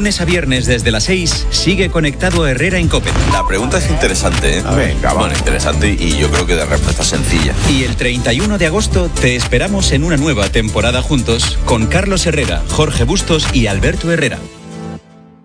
lunes a viernes desde las 6, sigue conectado a Herrera en COPE. La pregunta es interesante, ¿eh? Venga, va. Bueno, interesante y yo creo que de respuesta sencilla. Y el 31 de agosto te esperamos en una nueva temporada juntos con Carlos Herrera, Jorge Bustos y Alberto Herrera.